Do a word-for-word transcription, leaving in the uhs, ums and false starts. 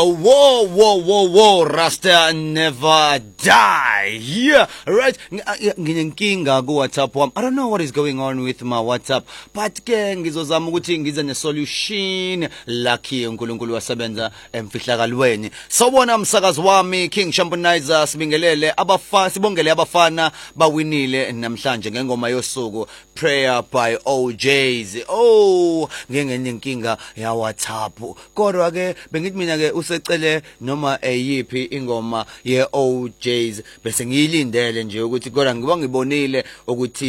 Oh, whoa, whoa, whoa, whoa, Rasta never die. Yeah, right. Nginenkinga ku WhatsApp wami. I don't know what is going on with my WhatsApp, but ke ngizozama ukuthi ngize ne solution. Lucky uNkulunkulu wasebenza emfihlakalweni. Sawubona umsakazi wami King Champonizer, sibingelele abafana, sibongele abafana bawinile namhlanje ngengoma yosuku Prayer by O J's. Oh, ngengenkinga ya WhatsApp. Kodwa ke bengithi mina ke usecele noma eyipi ingoma ye O J's bese ngiyilindele nje ukuthi kodwa ngiba ngibonile ukuthi